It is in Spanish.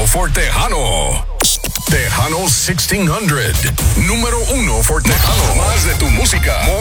for Tejano. Tejano 1600. Número 1 for Tejano. Más de tu música.